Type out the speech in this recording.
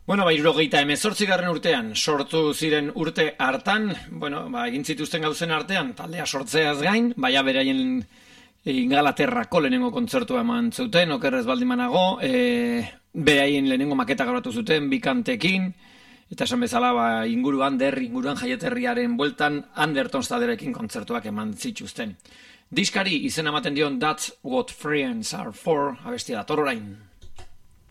Bueno, 78. urtean sortu ziren urte hartan, egin zituzten gauzen artean, taldea sortzeaz gain, beraien Ingalaterrako lehenengo kontzertua eman zuten, okerrez baldin manago, beraien lehenengo maketa grabatu zuten, bikantekin, eta esan bezala inguruan jaieterriaren bueltan Anderton Staderekin kontzertuak eman zituzten. Diskari izena ematen dion That's What Friends Are For, abestia dator orain.